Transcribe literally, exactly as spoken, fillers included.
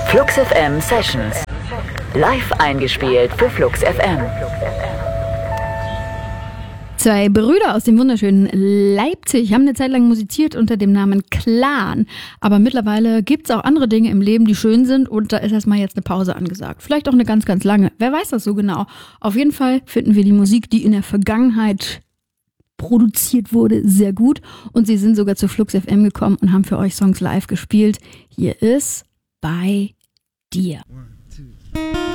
Flux F M Sessions. Live eingespielt für Flux F M. Zwei Brüder aus dem wunderschönen Leipzig haben eine Zeit lang musiziert unter dem Namen Clan. Aber mittlerweile gibt es auch andere Dinge im Leben, die schön sind. Und da ist erstmal jetzt eine Pause angesagt. Vielleicht auch eine ganz, ganz lange. Wer weiß das so genau. Auf jeden Fall finden wir die Musik, die in der Vergangenheit produziert wurde, sehr gut. Und sie sind sogar zu Flux F M gekommen und haben für euch Songs live gespielt. Hier ist Bei dir. One, two.